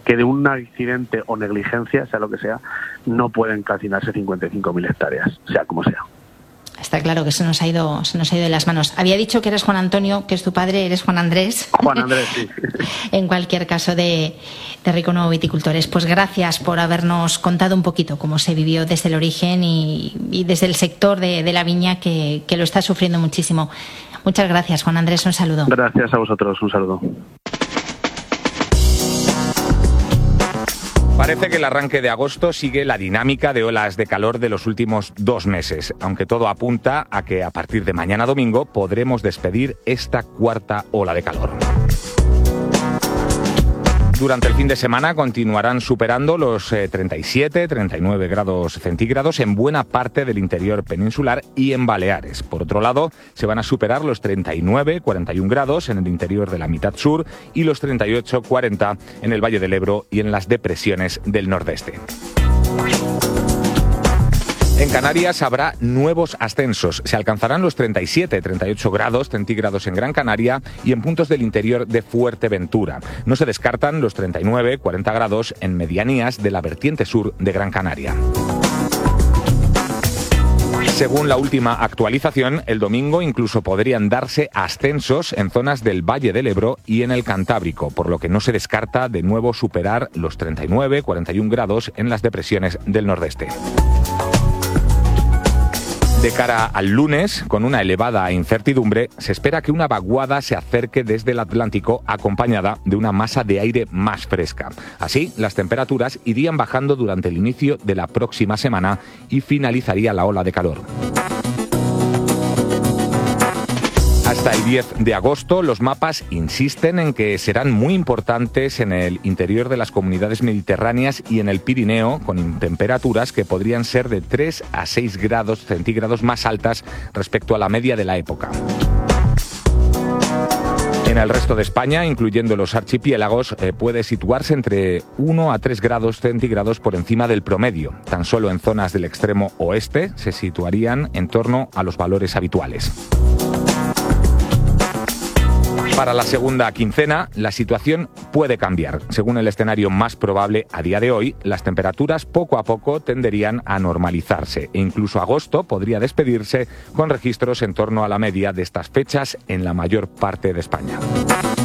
que de un accidente o negligencia, sea lo que sea, no pueden calcinarse 55.000 hectáreas, sea como sea. Está claro que se nos ha ido de las manos. Había dicho que eres Juan Antonio, que es tu padre, eres Juan Andrés. Juan Andrés, sí. En cualquier caso, de Rico Nuevo Viticultores. Pues gracias por habernos contado un poquito cómo se vivió desde el origen y desde el sector de la viña que lo está sufriendo muchísimo. Muchas gracias, Juan Andrés. Un saludo. Gracias a vosotros. Un saludo. Parece que el arranque de agosto sigue la dinámica de olas de calor de los últimos 2 meses, aunque todo apunta a que a partir de mañana domingo podremos despedir esta cuarta ola de calor. Durante el fin de semana continuarán superando los 37-39 grados centígrados en buena parte del interior peninsular y en Baleares. Por otro lado, se van a superar los 39-41 grados en el interior de la mitad sur y los 38-40 en el Valle del Ebro y en las depresiones del nordeste. En Canarias habrá nuevos ascensos. Se alcanzarán los 37-38 grados centígrados en Gran Canaria y en puntos del interior de Fuerteventura. No se descartan los 39-40 grados en medianías de la vertiente sur de Gran Canaria. Según la última actualización, el domingo incluso podrían darse ascensos en zonas del Valle del Ebro y en el Cantábrico, por lo que no se descarta de nuevo superar los 39-41 grados en las depresiones del nordeste. De cara al lunes, con una elevada incertidumbre, se espera que una vaguada se acerque desde el Atlántico acompañada de una masa de aire más fresca. Así, las temperaturas irían bajando durante el inicio de la próxima semana y finalizaría la ola de calor. Hasta el 10 de agosto, los mapas insisten en que serán muy importantes en el interior de las comunidades mediterráneas y en el Pirineo, con temperaturas que podrían ser de 3 a 6 grados centígrados más altas respecto a la media de la época. En el resto de España, incluyendo los archipiélagos, puede situarse entre 1 a 3 grados centígrados por encima del promedio. Tan solo en zonas del extremo oeste se situarían en torno a los valores habituales. Para la segunda quincena, la situación puede cambiar. Según el escenario más probable a día de hoy, las temperaturas poco a poco tenderían a normalizarse e incluso agosto podría despedirse con registros en torno a la media de estas fechas en la mayor parte de España.